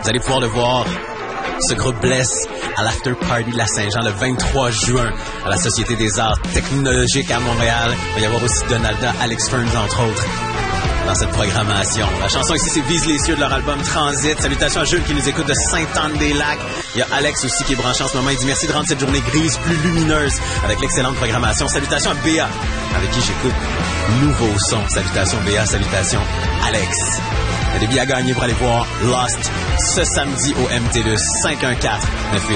Vous allez pouvoir le voir, ce groupe Bless, à l'After Party de la Saint-Jean le 23 juin à la Société des Arts Technologiques à Montréal. Il va y avoir aussi Donalda, Alex Ferns, entre autres, dans cette programmation. La chanson ici, c'est Vise les cieux de leur album Transit. Salutations à Jules qui nous écoute de Sainte-Anne-des-Lacs. Il y a Alex aussi qui est branché en ce moment. Il dit merci de rendre cette journée grise plus lumineuse avec l'excellente programmation. Salutations à Béa, avec qui j'écoute Nouveau Son. Salutations Béa, salutations Alex. Il y a des billets à gagner pour aller voir Lost ce samedi au MTLUS 514 9